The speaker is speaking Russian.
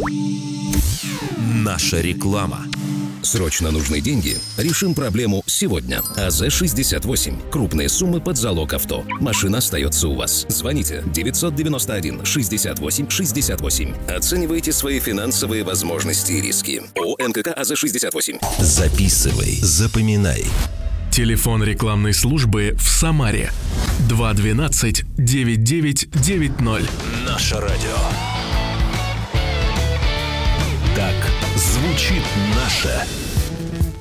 Наша реклама. Срочно нужны деньги? Решим проблему сегодня. АЗ-68. Крупные суммы под залог авто. Машина остается у вас. Звоните 991-68-68. Оценивайте свои финансовые возможности и риски. ООО НКК АЗ-68. Записывай, запоминай. Телефон рекламной службы в Самаре 212-9990. Наше радио. Так звучит наше